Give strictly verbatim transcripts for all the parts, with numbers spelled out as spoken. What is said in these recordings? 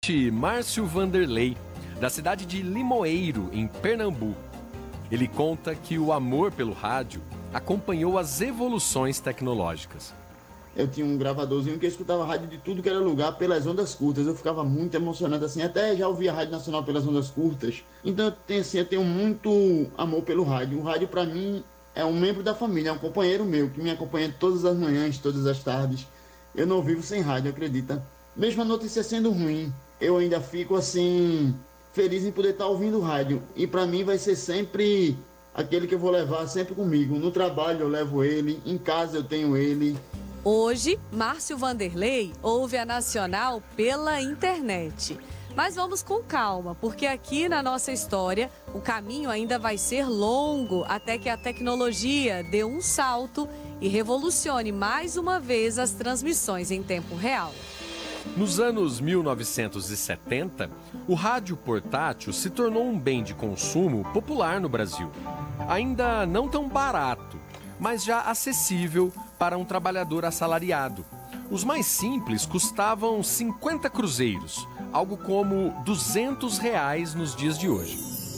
ouvinte Márcio Vanderlei, da cidade de Limoeiro, em Pernambuco. Ele conta que o amor pelo rádio acompanhou as evoluções tecnológicas. Eu tinha um gravadorzinho que eu escutava rádio de tudo que era lugar pelas ondas curtas. Eu ficava muito emocionado assim, até já ouvia a Rádio Nacional pelas ondas curtas. Então eu tenho, assim, eu tenho muito amor pelo rádio. O rádio para mim é um membro da família, é um companheiro meu que me acompanha todas as manhãs, todas as tardes. Eu não vivo sem rádio, acredita? Mesmo a notícia sendo ruim, eu ainda fico assim feliz em poder estar ouvindo rádio. E para mim vai ser sempre aquele que eu vou levar sempre comigo. No trabalho eu levo ele, em casa eu tenho ele. Hoje, Márcio Vanderlei ouve a Nacional pela internet. Mas vamos com calma, porque aqui na nossa história o caminho ainda vai ser longo até que a tecnologia dê um salto e revolucione mais uma vez as transmissões em tempo real. Nos anos mil novecentos e setenta, o rádio portátil se tornou um bem de consumo popular no Brasil. Ainda não tão barato, mas já acessível para um trabalhador assalariado. Os mais simples custavam cinquenta cruzeiros, algo como duzentos reais nos dias de hoje.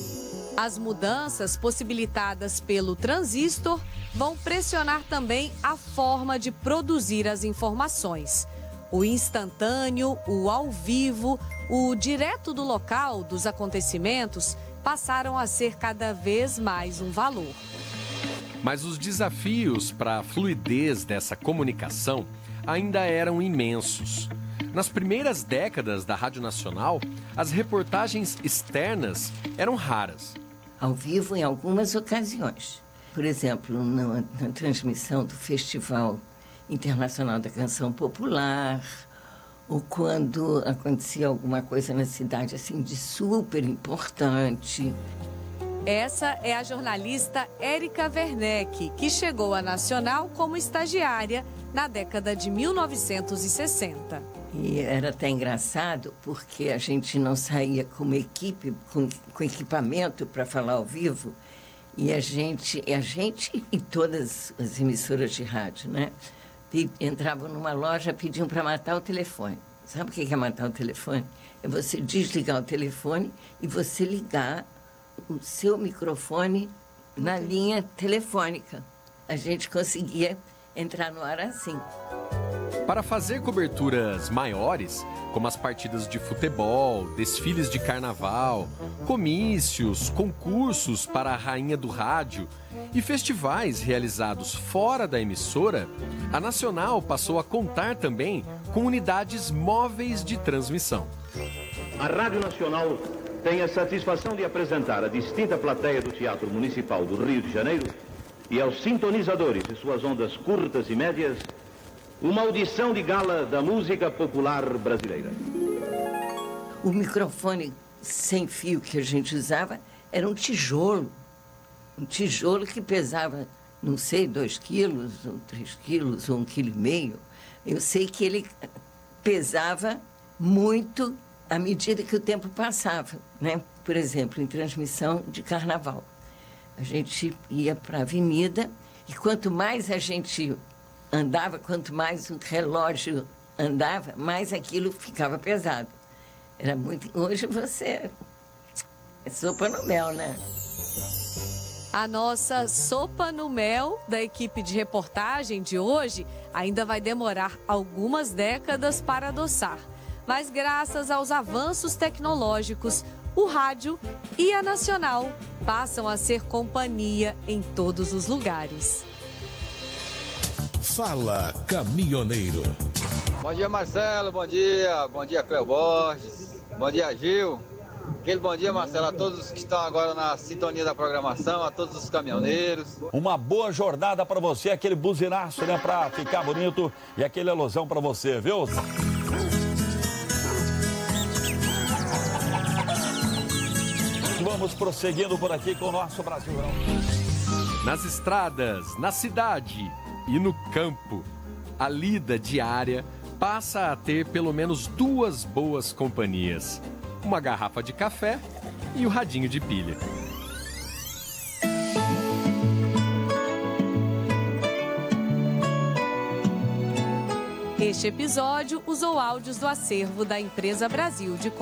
As mudanças possibilitadas pelo transistor vão pressionar também a forma de produzir as informações. O instantâneo, o ao vivo, o direto do local dos acontecimentos passaram a ser cada vez mais um valor. Mas os desafios para a fluidez dessa comunicação ainda eram imensos. Nas primeiras décadas da Rádio Nacional, as reportagens externas eram raras. Ao vivo em algumas ocasiões. Por exemplo, na, na transmissão do Festival Internacional da Canção Popular, ou quando acontecia alguma coisa na cidade assim de super importante. Essa é a jornalista Érica Werneck, que chegou à Nacional como estagiária na década de mil novecentos e sessenta. E era até engraçado porque a gente não saía como equipe, com, com equipamento para falar ao vivo, e a gente, a gente e todas as emissoras de rádio, né? Entravam numa loja, pediam para matar o telefone. Sabe o que é matar o telefone? É você desligar o telefone e você ligar o seu microfone na linha telefônica. A gente conseguia entrar no ar assim. Para fazer coberturas maiores, como as partidas de futebol, desfiles de carnaval, comícios, concursos para a rainha do rádio e festivais realizados fora da emissora, a Nacional passou a contar também com unidades móveis de transmissão. A Rádio Nacional tem a satisfação de apresentar à distinta plateia do Teatro Municipal do Rio de Janeiro e aos sintonizadores de suas ondas curtas e médias uma audição de gala da música popular brasileira. O microfone sem fio que a gente usava era um tijolo. Um tijolo que pesava, não sei, dois quilos, ou três quilos, ou um quilo e meio. Eu sei que ele pesava muito à medida que o tempo passava, né? Por exemplo, em transmissão de carnaval. A gente ia para a avenida e quanto mais a gente andava, quanto mais o relógio andava, mais aquilo ficava pesado. Era muito... Hoje você é sopa no mel, né? A nossa sopa no mel da equipe de reportagem de hoje ainda vai demorar algumas décadas para adoçar. Mas graças aos avanços tecnológicos, o rádio e a Nacional passam a ser companhia em todos os lugares. Fala, caminhoneiro. Bom dia, Marcelo. Bom dia. Bom dia, Cleo Borges. Bom dia, Gil. Aquele bom dia, Marcelo, a todos que estão agora na sintonia da programação, a todos os caminhoneiros. Uma boa jornada para você, aquele buzinaço, né, para ficar bonito e aquele alusão para você, viu? Vamos prosseguindo por aqui com o nosso Brasil. Nas estradas, na cidade e no campo, a lida diária passa a ter pelo menos duas boas companhias. Uma garrafa de café e o radinho de pilha. Este episódio usou áudios do acervo da Empresa Brasil de